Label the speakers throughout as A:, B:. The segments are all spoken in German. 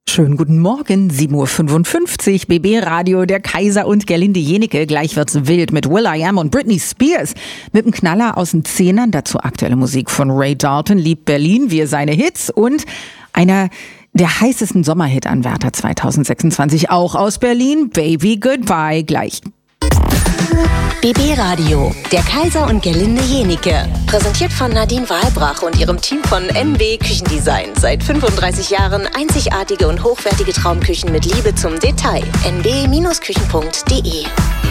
A: Schönen guten Morgen, 7.55 Uhr, BB Radio, der Kaiser und Gerlinde Jenike. Gleich wird's wild mit will.i.am und Britney Spears. Mit dem Knaller aus den Zehnern, dazu aktuelle Musik von Ray Dalton, liebt Berlin, wir seine Hits und einer der heißesten Sommerhit-Anwärter 2026, auch aus Berlin, Baby Goodbye, gleich.
B: BB Radio, der Kaiser und Gerlinde Jenike. Präsentiert von Nadine Wahlbrach und ihrem Team von NB Küchendesign. Seit 35 Jahren einzigartige und hochwertige Traumküchen mit Liebe zum Detail. nb-küchen.de.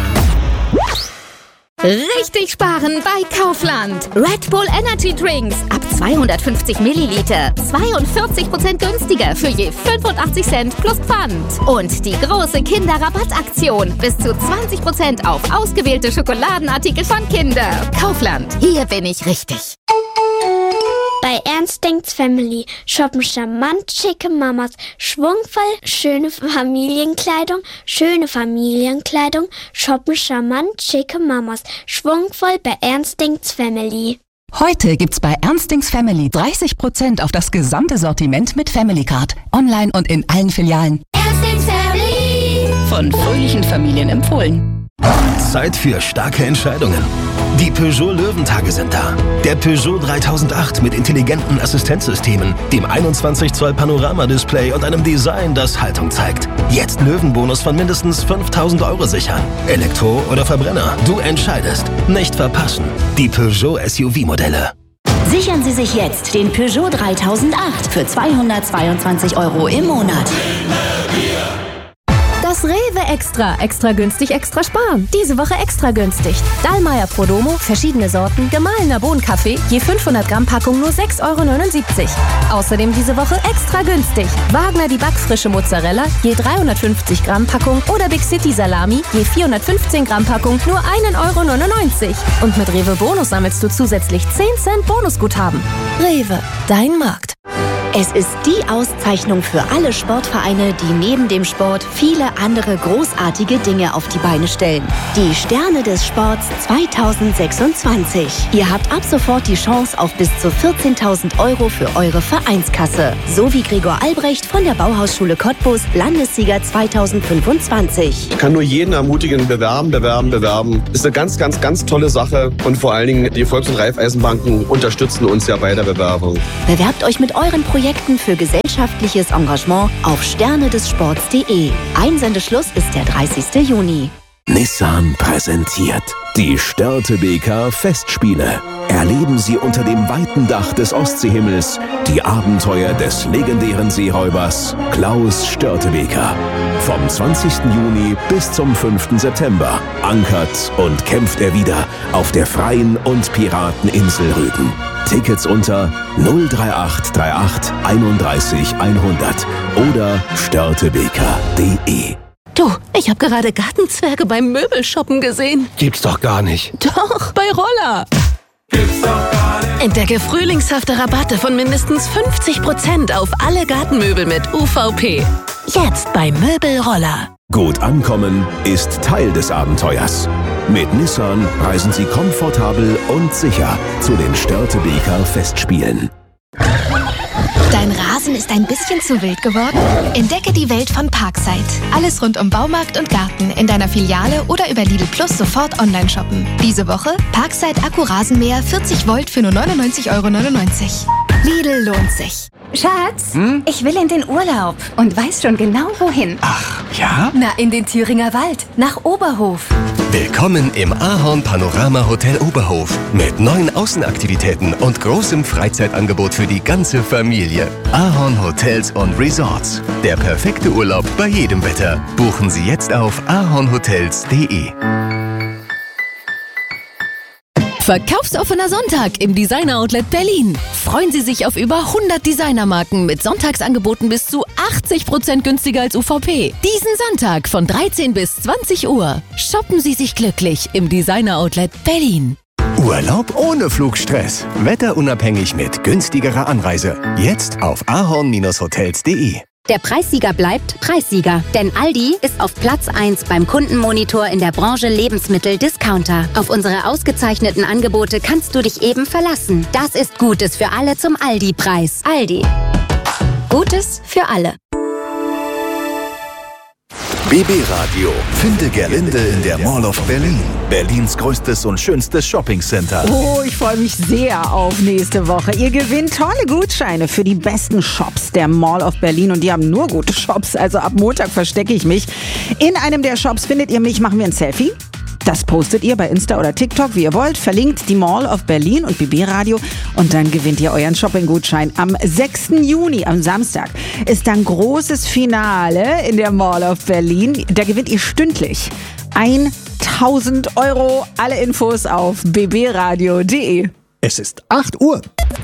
C: Richtig sparen bei Kaufland. Red Bull Energy Drinks ab 250 Milliliter. 42% günstiger für je 85 Cent plus Pfand. Und die große Kinderrabattaktion. Bis zu 20% auf ausgewählte Schokoladenartikel von Kinder. Kaufland. Hier bin ich richtig.
D: Bei Ernst denkt's Family shoppen charmant schicke Mamas, schwungvoll schöne Familienkleidung, shoppen charmant schicke Mamas, schwungvoll bei Ernst denkt's Family.
E: Heute gibt's bei Ernst denkt's Family 30% auf das gesamte Sortiment mit Family Card. Online und in allen Filialen.
D: Ernst denkt's Family.
E: Von fröhlichen Familien empfohlen.
F: Zeit für starke Entscheidungen. Die Peugeot Löwentage sind da. Der Peugeot 3008 mit intelligenten Assistenzsystemen, dem 21 Zoll Panoramadisplay und einem Design, das Haltung zeigt. Jetzt Löwenbonus von mindestens 5.000 € sichern. Elektro oder Verbrenner, du entscheidest. Nicht verpassen. Die Peugeot SUV-Modelle.
B: Sichern Sie sich jetzt den Peugeot 3008 für 222 € im Monat.
C: Das Rewe Extra günstig, extra sparen. Diese Woche extra günstig. Dallmayr Prodomo, verschiedene Sorten, gemahlener Bohnenkaffee, je 500 Gramm Packung nur 6,79 €. Außerdem diese Woche extra günstig. Wagner die backfrische Mozzarella, je 350 Gramm Packung oder Big City Salami, je 415 Gramm Packung nur 1,99 €. Und mit Rewe Bonus sammelst du zusätzlich 10 Cent Bonusguthaben. Rewe, dein Markt.
B: Es ist die Auszeichnung für alle Sportvereine, die neben dem Sport viele andere großartige Dinge auf die Beine stellen. Die Sterne des Sports 2026. Ihr habt ab sofort die Chance auf bis zu 14.000 € für eure Vereinskasse. So wie Gregor Albrecht von der Bauhausschule Cottbus, Landessieger 2025.
G: Ich kann nur jeden ermutigen, bewerben. Ist eine ganz, ganz, ganz tolle Sache. Und vor allen Dingen, die Volks- und Raiffeisenbanken unterstützen uns ja bei der Bewerbung.
B: Bewerbt euch mit euren Projekten für gesellschaftliches Engagement auf sternedessports.de. Einsendeschluss ist der 30. Juni.
F: Nissan präsentiert die Störtebeker Festspiele. Erleben Sie unter dem weiten Dach des Ostseehimmels die Abenteuer des legendären Seeräubers Klaus Störtebeker. Vom 20. Juni bis zum 5. September ankert und kämpft er wieder auf der freien und Pirateninsel Rügen. Tickets unter 03838 31 100 oder störtebeker.de.
C: Du, ich habe gerade Gartenzwerge beim Möbelshoppen gesehen.
F: Gibt's doch gar nicht.
C: Doch, bei Roller. Entdecke frühlingshafte Rabatte von mindestens 50% auf alle Gartenmöbel mit UVP. Jetzt bei Möbelroller.
F: Gut ankommen ist Teil des Abenteuers. Mit Nissan reisen Sie komfortabel und sicher zu den Störtebeker Festspielen.
H: Dein Rasen ist ein bisschen zu wild geworden? Entdecke die Welt von Parkside. Alles rund um Baumarkt und Garten in deiner Filiale oder über Lidl Plus sofort online shoppen. Diese Woche Parkside Akku-Rasenmäher 40 Volt für nur 99,99 €. Lidl lohnt sich.
I: Schatz, ich will in den Urlaub und weiß schon genau wohin.
J: Ach, ja?
I: Na, in den Thüringer Wald, nach Oberhof.
J: Willkommen im Ahorn Panorama Hotel Oberhof mit 9 Außenaktivitäten und großem Freizeitangebot für die ganze Familie. Ahorn Hotels und Resorts. Der perfekte Urlaub bei jedem Wetter. Buchen Sie jetzt auf ahornhotels.de.
C: Verkaufsoffener Sonntag im Designer Outlet Berlin. Freuen Sie sich auf über 100 Designermarken mit Sonntagsangeboten bis zu 80% günstiger als UVP. Diesen Sonntag von 13 bis 20 Uhr. Shoppen Sie sich glücklich im Designer Outlet Berlin.
J: Urlaub ohne Flugstress. Wetterunabhängig mit günstigerer Anreise. Jetzt auf ahorn-hotels.de.
B: Der Preissieger bleibt Preissieger, denn Aldi ist auf Platz 1 beim Kundenmonitor in der Branche Lebensmittel-Discounter. Auf unsere ausgezeichneten Angebote kannst du dich eben verlassen. Das ist Gutes für alle zum Aldi-Preis. Aldi. Gutes für alle.
K: BB Radio. Finde Gerlinde in der Mall of Berlin. Berlins größtes und schönstes Shoppingcenter.
A: Oh, ich freue mich sehr auf nächste Woche. Ihr gewinnt tolle Gutscheine für die besten Shops der Mall of Berlin. Und die haben nur gute Shops. Also ab Montag verstecke ich mich. In einem der Shops findet ihr mich, machen wir ein Selfie. Das postet ihr bei Insta oder TikTok, wie ihr wollt. Verlinkt die Mall of Berlin und BB Radio. Und dann gewinnt ihr euren Shopping-Gutschein. Am 6. Juni, am Samstag, ist dann großes Finale in der Mall of Berlin. Da gewinnt ihr stündlich 1.000 €. Alle Infos auf bbradio.de.
L: Es ist 8 Uhr.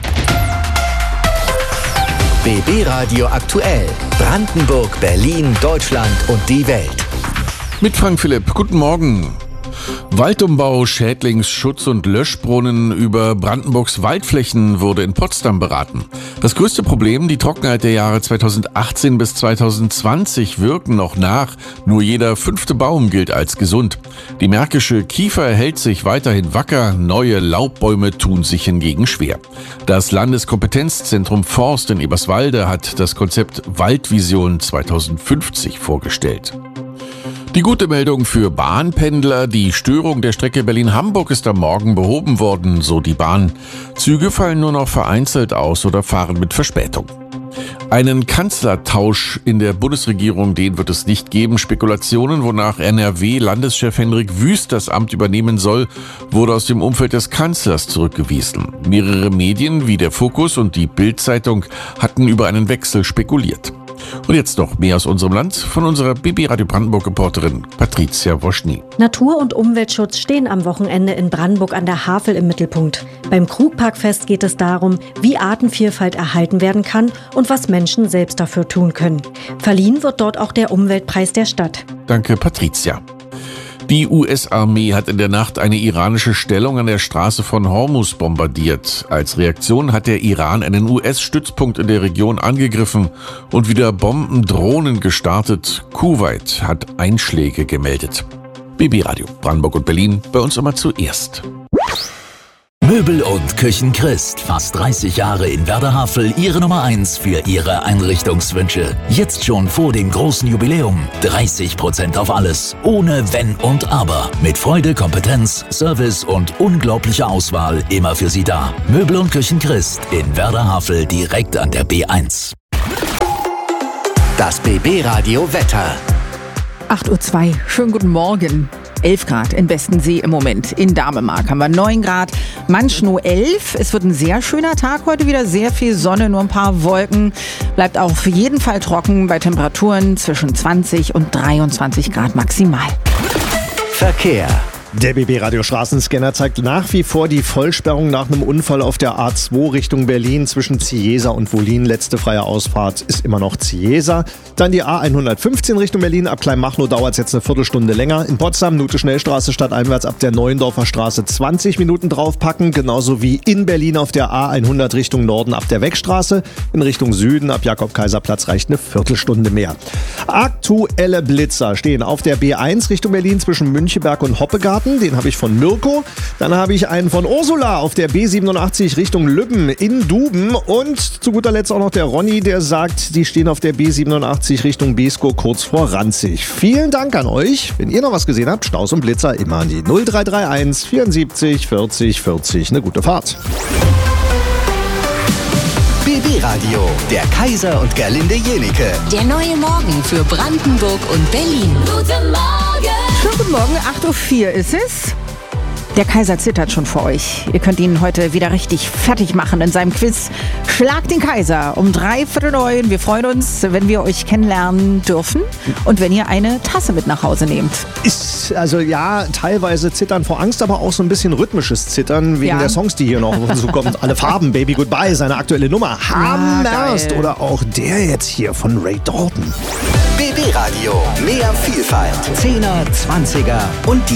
M: BB Radio aktuell. Brandenburg, Berlin, Deutschland und die Welt.
N: Mit Frank Philipp. Guten Morgen. Waldumbau, Schädlingsschutz und Löschbrunnen über Brandenburgs Waldflächen wurde in Potsdam beraten. Das größte Problem, die Trockenheit der Jahre 2018 bis 2020 wirken noch nach. Nur jeder 5. Baum gilt als gesund. Die märkische Kiefer hält sich weiterhin wacker, neue Laubbäume tun sich hingegen schwer. Das Landeskompetenzzentrum Forst in Eberswalde hat das Konzept Waldvision 2050 vorgestellt. Die gute Meldung für Bahnpendler: Die Störung der Strecke Berlin-Hamburg ist am Morgen behoben worden, so die Bahn. Züge fallen nur noch vereinzelt aus oder fahren mit Verspätung. Einen Kanzlertausch in der Bundesregierung, den wird es nicht geben. Spekulationen, wonach NRW-Landeschef Hendrik Wüst das Amt übernehmen soll, wurde aus dem Umfeld des Kanzlers zurückgewiesen. Mehrere Medien wie der Fokus und die Bild-Zeitung hatten über einen Wechsel spekuliert. Und jetzt noch mehr aus unserem Land von unserer BB Radio Brandenburg-Reporterin Patricia Woschny.
O: Natur- und Umweltschutz stehen am Wochenende in Brandenburg an der Havel im Mittelpunkt. Beim Krugparkfest geht es darum, wie Artenvielfalt erhalten werden kann und was Menschen selbst dafür tun können. Verliehen wird dort auch der Umweltpreis der Stadt.
N: Danke, Patricia. Die US-Armee hat in der Nacht eine iranische Stellung an der Straße von Hormuz bombardiert. Als Reaktion hat der Iran einen US-Stützpunkt in der Region angegriffen und wieder Bombendrohnen gestartet. Kuwait hat Einschläge gemeldet. BB Radio Brandenburg und Berlin, bei uns immer zuerst.
K: Möbel und Küchen Christ. Fast 30 Jahre in Werder-Havel, Ihre Nummer 1 für Ihre Einrichtungswünsche. Jetzt schon vor dem großen Jubiläum. 30% auf alles. Ohne Wenn und Aber. Mit Freude, Kompetenz, Service und unglaublicher Auswahl immer für Sie da. Möbel und Küchen Christ in Werder-Havel direkt an der B1.
M: Das BB Radio Wetter.
A: 8:02 Uhr. Schönen guten Morgen. 11 Grad in Bestensee im Moment. In Damemark haben wir 9 Grad. Manschnow 11. Es wird ein sehr schöner Tag heute wieder. Sehr viel Sonne, nur ein paar Wolken. Bleibt auch für jeden Fall trocken bei Temperaturen zwischen 20 und 23 Grad maximal.
M: Verkehr.
L: Der BB-Radio-Straßenscanner zeigt nach wie vor die Vollsperrung nach einem Unfall auf der A2 Richtung Berlin zwischen Ziesa und Wohlin. Letzte freie Ausfahrt ist immer noch Ziesa. Dann die A115 Richtung Berlin. Ab Kleinmachnow dauert es jetzt eine Viertelstunde länger. In Potsdam, Nute-Schnellstraße stadteinwärts ab der Neuendorfer Straße 20 Minuten draufpacken. Genauso wie in Berlin auf der A100 Richtung Norden ab der Weckstraße. In Richtung Süden ab Jakob-Kaiser-Platz reicht eine Viertelstunde mehr. Aktuelle Blitzer stehen auf der B1 Richtung Berlin zwischen Müncheberg und Hoppegarten. Den habe ich von Mirko. Dann habe ich einen von Ursula auf der B87 Richtung Lübben in Duben. Und zu guter Letzt auch noch der Ronny, der sagt, die stehen auf der B87 Richtung Beeskow kurz vor Ranzig. Vielen Dank an euch. Wenn ihr noch was gesehen habt, Staus und Blitzer immer an die 0331 74 40 40. Eine gute Fahrt.
M: BB Radio, der Kaiser und Gerlinde Jenike.
B: Der neue Morgen für Brandenburg und Berlin.
A: Guten Morgen. Schönen guten Morgen, 8:04 Uhr ist es. Der Kaiser zittert schon vor euch. Ihr könnt ihn heute wieder richtig fertig machen in seinem Quiz. Schlag den Kaiser um 8:45. Wir freuen uns, wenn wir euch kennenlernen dürfen und wenn ihr eine Tasse mit nach Hause nehmt.
L: Ist, also ja, teilweise Zittern vor Angst, aber auch so ein bisschen rhythmisches Zittern wegen der Songs, die hier noch auf uns zukommen. Alle Farben, Baby Goodbye, seine aktuelle Nummer. Hammerst. Oder auch der jetzt hier von Ray Dalton.
M: BB Radio, mehr Vielfalt. 10er, 20er und die